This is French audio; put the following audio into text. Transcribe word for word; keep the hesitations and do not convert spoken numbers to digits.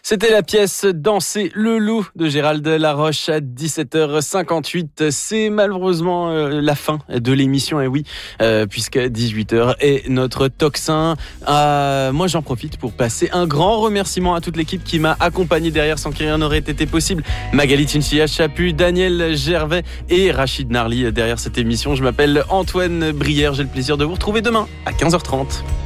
C'était la pièce Danser le loup de Gérald Laroche à dix-sept heures cinquante-huit. C'est malheureusement euh, la fin de l'émission, et oui, euh, puisque dix-huit heures est notre tocsin. Euh, moi, j'en profite pour passer un grand remerciement à toute l'équipe qui m'a accompagné derrière, sans qui rien n'aurait été possible. Magali Tinchia Chapu, Daniel Gervais et Rachid Narli derrière cette émission. Je m'appelle Antoine Brière. J'ai le plaisir de vous retrouver demain à quinze heures trente.